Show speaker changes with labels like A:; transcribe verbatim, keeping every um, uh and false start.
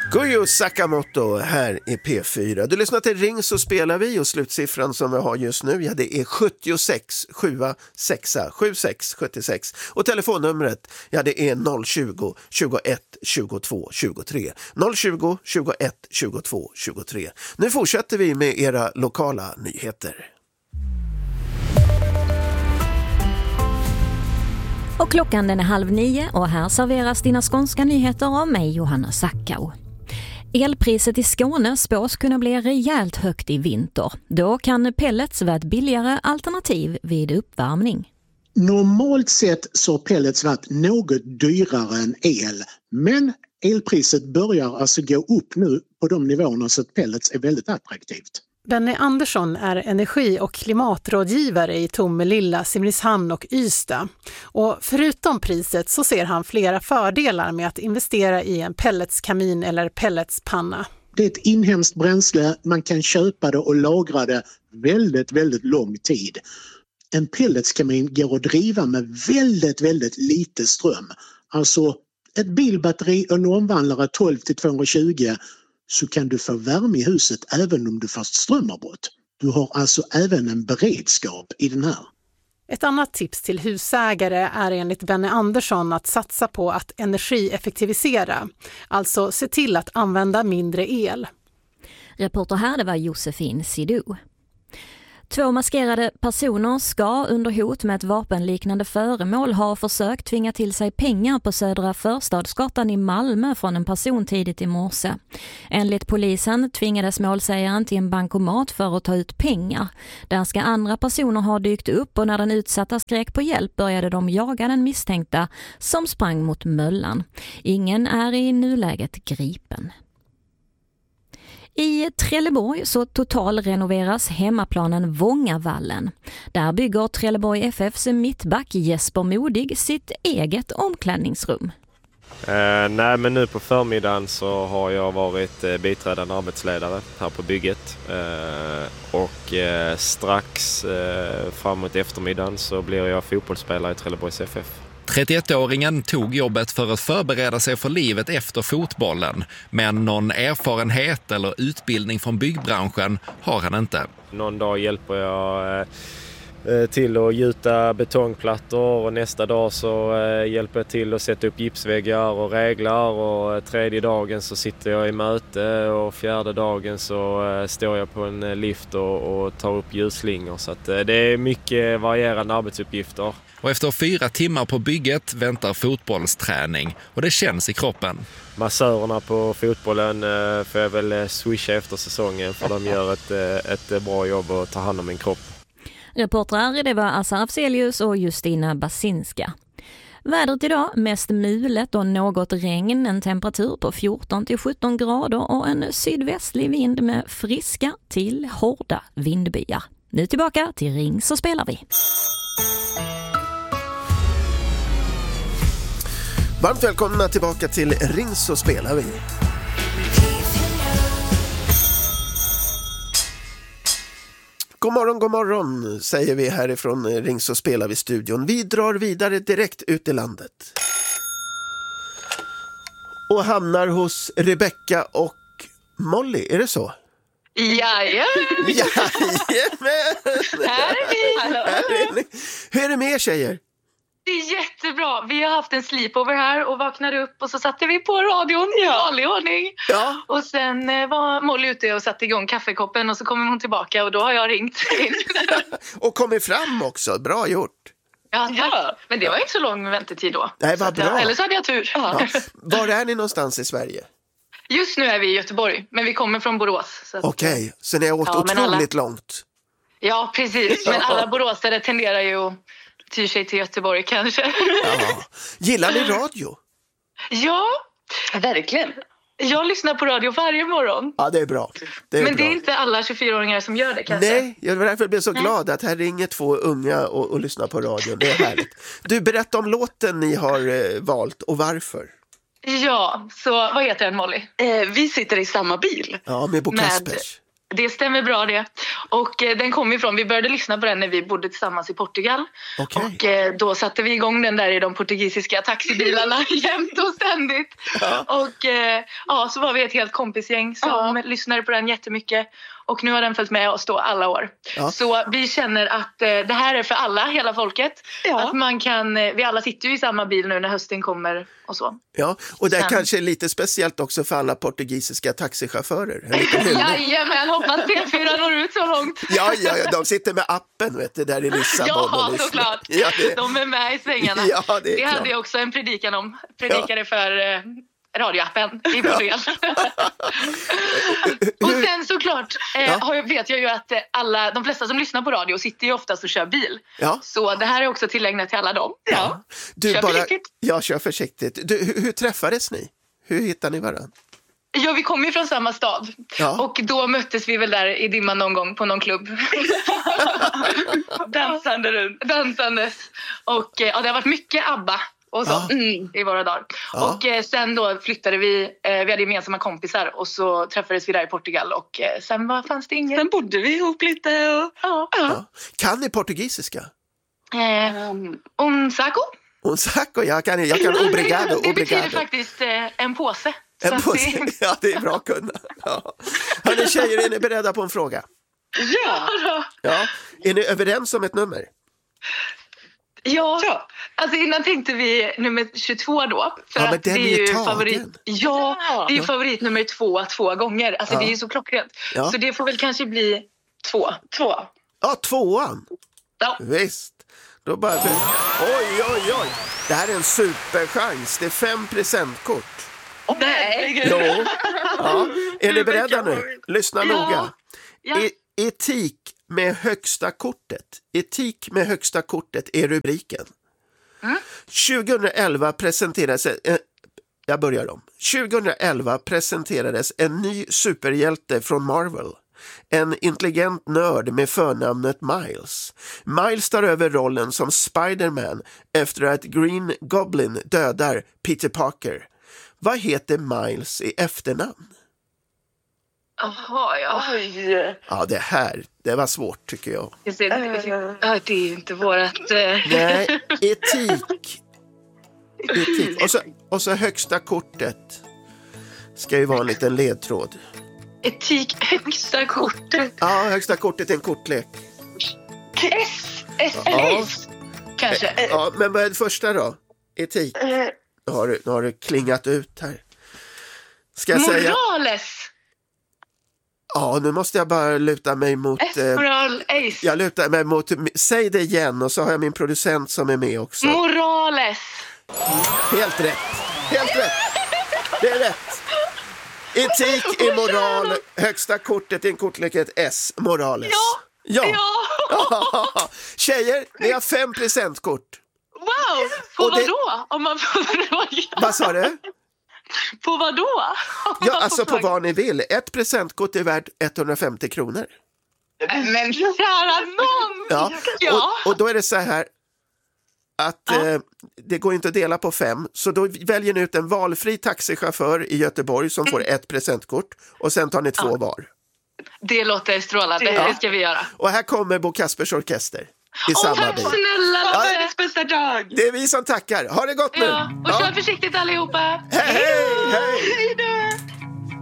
A: Goyo Sakamoto här i P fyra. Du lyssnar till Ring så spelar vi och slutsiffran som vi har just nu, ja, det är sjuttiosex sjuttiosex sjuttiosex sjuttiosex och telefonnumret, ja, det är noll tjugo tjugoett tjugotvå tjugotre noll tjugo tjugoett tjugotvå tjugotre. Nu fortsätter vi med era lokala nyheter.
B: Och klockan den är halv nio och här serveras dina skånska nyheter av mig, Johanna Sackau. Elpriset i Skåne spås kunna bli rejält högt i vinter. Då kan pellets vara ett billigare alternativ vid uppvärmning.
C: Normalt sett så har pellets varit något dyrare än el. Men elpriset börjar alltså gå upp nu på de nivåerna så att pellets är väldigt attraktivt.
D: Benny Andersson är energi- och klimatrådgivare i Tomelilla, Simrishamn och Ystad. Och förutom priset så ser han flera fördelar med att investera i en pelletskamin eller pelletspanna.
C: Det är ett inhemskt bränsle, man kan köpa det och lagra det väldigt, väldigt lång tid. En pelletskamin går att driva med väldigt, väldigt lite ström. Alltså ett bilbatteri och en omvandlare tolv till tvåhundratjugo, så kan du få värme i huset även om du får strömavbrott. Du har alltså även en beredskap i den här.
D: Ett annat tips till husägare är enligt Benny Andersson att satsa på att energieffektivisera. Alltså se till att använda mindre el.
B: Reporter här, det var Josefin Sidou. Två maskerade personer ska under hot med ett vapenliknande föremål ha försökt tvinga till sig pengar på Södra Förstadsgatan i Malmö från en person tidigt i morse. Enligt polisen tvingades målsägaren till en bankomat för att ta ut pengar. Där ska andra personer ha dykt upp och när den utsatta skrek på hjälp började de jaga den misstänkta som sprang mot möllan. Ingen är i nuläget gripen. I Trelleborg så totalrenoveras hemmaplanen Vångavallen. Där bygger Trelleborg F F:s mittback Jesper Modig sitt eget omklädningsrum.
E: Eh, nej, men nu på förmiddagen så har jag varit eh, biträdande arbetsledare här på bygget. Eh, och eh, strax eh, framåt eftermiddagen så blir jag fotbollsspelare i Trelleborgs F F.
F: trettioettåringen tog jobbet för att förbereda sig för livet efter fotbollen, men någon erfarenhet eller utbildning från byggbranschen har han inte.
E: Någon dag hjälper jag eh, till att gjuta betongplattor och nästa dag så eh, hjälper jag till att sätta upp gipsväggar och reglar och tredje dagen så sitter jag i möte och fjärde dagen så eh, står jag på en lift och, och tar upp ljusslingor så att, eh, det är mycket varierande arbetsuppgifter.
F: Och efter fyra timmar på bygget väntar fotbollsträning och det känns i kroppen.
E: Massörerna på fotbollen eh, får jag väl swisha efter säsongen för de gör ett, ett bra jobb och tar hand om min kropp.
B: Reportrar det var Assa Afzelius och Justina Basinska. Vädret idag mest mulet och något regn, en temperatur på fjorton till sjutton grader och en sydvästlig vind med friska till hårda vindbyar. Nu tillbaka till Ring så spelar vi.
A: Varmt välkomna tillbaka till Ring så spelar vi. God morgon, god morgon säger vi härifrån Ring så spelar vi studion. Vi drar vidare direkt ut i landet. Och hamnar hos Rebecca och Molly, är det så?
G: Jajamän!
A: Jajamän!
G: Här är vi!
A: Här är ni. Hur är det med er tjejer?
G: Det är jättebra. Vi har haft en sleepover här och vaknade upp och så satte vi på radion i vanlig ordning.
A: Ja.
G: Och sen var Molly ute och satte igång kaffekoppen och så kommer hon tillbaka och då har jag ringt in.
A: Och kommit fram också, bra gjort.
G: Ja, ja, men det var inte så lång väntetid då.
A: Nej, vad bra.
G: Jag, eller så hade jag tur.
A: Ja. Var är ni någonstans i Sverige?
G: Just nu är vi i Göteborg, men vi kommer från Borås.
A: Okej, okay. Så ni har åkt ja, otroligt alla... långt.
G: Ja, precis. Men alla boråsare tenderar ju att tyr sig till Göteborg kanske.
A: Ja. Gillar ni radio?
G: Ja, verkligen. Jag lyssnar på radio varje morgon.
A: Ja, det är bra. Det är
G: Men
A: bra.
G: det är inte alla tjugofyraåringar som gör det kanske.
A: Nej, jag var därför blev så glad att här ringer två unga och, och lyssnar på radio. Det är härligt. Du, berätta om låten ni har eh, valt och varför.
G: Ja, så vad heter den, Molly?
H: Eh, vi sitter i samma bil.
A: Ja, med Bo Kaspers.
G: Det stämmer bra det. Och eh, den kom ifrån, vi började lyssna på den när vi bodde tillsammans i Portugal.
A: Okay.
G: Och eh, då satte vi igång den där i de portugisiska taxibilarna jämt och ständigt. Ja. Och eh, ja, så var vi ett helt kompisgäng som ja. lyssnade på den jättemycket. Och nu har den följt med oss då alla år. Ja. Så vi känner att eh, det här är för alla, hela folket. Ja. Att man kan, eh, vi alla sitter ju i samma bil nu när hösten kommer och så.
A: Ja, och det är
G: Sen.
A: kanske är lite speciellt också för alla portugisiska taxichaufförer.
G: Jajamän, hoppas P fyra når ut så långt.
A: Ja, ja, ja, de sitter med appen, vet du, där i Lissabon.
G: Ja, såklart. Ja, det... De är med i svängarna.
A: Ja, det är
G: det
A: klart.
G: hade jag också en predikan om. Predikade ja. för... Eh, radioappen i Portugal. Och sen såklart eh, ja. har jag, vet jag ju att alla, de flesta som lyssnar på radio sitter ju oftast och kör bil. Ja. Så det här är också tillägnat till alla dem. Ja. Ja.
A: Du
G: kör
A: bara,
G: försiktigt.
A: Ja, kör försiktigt. Du, hur, hur träffades ni? Hur hittade ni varandra?
G: Ja, vi kom ju från samma stad. Ja. Och då möttes vi väl där i dimman någon gång på någon klubb. Dansande runt. Dansandes. Och ja, det har varit mycket ABBA. Och så, ja. mm, i våra dagar. Ja. Och eh, sen då flyttade vi, eh, vi hade gemensamma kompisar och så träffades vi där i Portugal och eh, sen var, fanns det inget. Sen bodde vi ihop lite och ja.
A: Ja. Kan ni portugisiska?
G: Eh, un saco?
A: Un saco, jag kan, jag kan obrigado.
G: Det
A: obrigado.
G: betyder faktiskt eh, en påse.
A: En påse, det... ja det är bra att kunna. Ja. Hörrni tjejer, är ni beredda på en fråga?
G: Ja.
A: Ja. Är ni överens om ett nummer?
G: Ja, ja, alltså innan tänkte vi nummer tjugotvå då. För
A: ja,
G: att det är ju
A: är
G: favorit. Ja, det är ju favorit nummer två två gånger. Alltså ja. det är ju så klockrent. Ja. Så det får väl kanske bli två. Två.
A: Ja, tvåan.
G: Ja.
A: Visst. Då bara... Oj, oj, oj. Det här är en superchans. Det är fem presentkort.
G: Oh, nej.
A: Jo. Ja. Är ni beredda nu? Lyssna ja. noga.
G: Ja.
A: E- etik med högsta kortet. Etik med högsta kortet är rubriken. Mm. tjugoelva presenterades eh, jag börjar om. tjugoelva presenterades en ny superhjälte från Marvel. En intelligent nörd med förnamnet Miles. Miles tar över rollen som Spider-Man efter att Green Goblin dödar Peter Parker. Vad heter Miles i efternamn?
G: Jaha, ja. Oj.
A: Ja, det här, det var svårt tycker jag.
G: Det är, det är inte vårat...
A: Nej, etik. Etik. Och så, och så högsta kortet ska ju vara en liten ledtråd.
G: Etik, högsta kortet.
A: Ja, högsta kortet är en kortlek.
G: S, S, ja. S. Kanske.
A: Ja, men vad är det första då? Etik. Nu har du, nu har du klingat ut här. Ska jag säga...
G: Morales.
A: Ja, nu måste jag bara luta mig mot...
G: Moral,
A: eh, jag lutar mig mot... Säg det igen och så har jag min producent som är med också.
G: Morales.
A: Helt rätt. Helt rätt. Det är rätt. Etik är moral. Högsta kortet är en kortlek ett S. Morales.
G: Ja.
A: Ja. ja. Tjejer, ni har fem presentkort.
G: Wow. På vad det... då? Om man får fråga.
A: Vad sa du?
G: På vad då?
A: Ja, alltså på vad ni vill. Ett presentkort är värt etthundrafemtio kronor.
G: Men kära någon!
A: Ja,
G: ja.
A: Och, och då är det så här att ja. eh, det går inte att dela på fem. Så då väljer ni ut en valfri taxichaufför i Göteborg som mm. får ett presentkort. Och sen tar ni två ja. var.
G: Det låter strålande, ja. det ska vi göra.
A: Och här kommer Bo Kaspers Orkester. I
G: Åh,
A: samma
G: tack
A: bil.
G: snälla,
A: ja.
G: världens bästa dag.
A: Det är vi som tackar. Ha det gott nu.
G: Ja, och kör ja. försiktigt allihopa.
A: Hej, hej, hej.